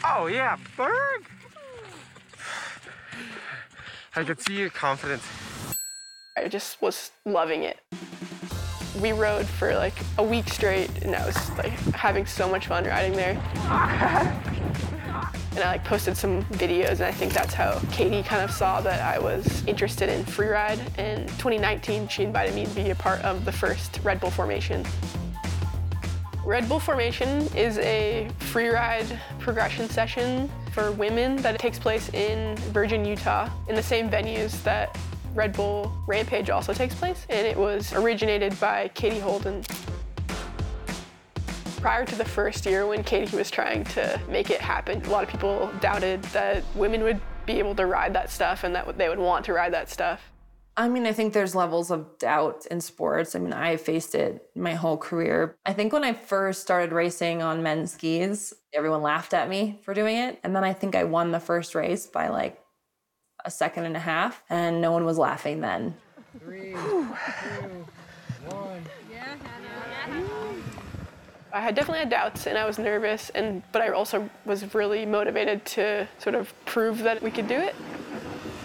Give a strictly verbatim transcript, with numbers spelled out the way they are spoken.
Oh yeah, Berg! I could see your confidence. I just was loving it. We rode for like a week straight, and I was like having so much fun riding there. And I like posted some videos, and I think that's how Katie kind of saw that I was interested in freeride. In twenty nineteen, she invited me to be a part of the first Red Bull Formation. Red Bull Formation is a freeride progression session for women that takes place in Virgin, Utah, in the same venues that Red Bull Rampage also takes place, and it was originated by Katie Holden. Prior to the first year when Katie was trying to make it happen, a lot of people doubted that women would be able to ride that stuff and that they would want to ride that stuff. I mean, I think there's levels of doubt in sports. I mean, I faced it my whole career. I think when I first started racing on men's skis, everyone laughed at me for doing it. And then I think I won the first race by like a second and a half, and no one was laughing then. Three, two, one. Yeah, Hannah. I had definitely had doubts, and I was nervous, and but I also was really motivated to sort of prove that we could do it.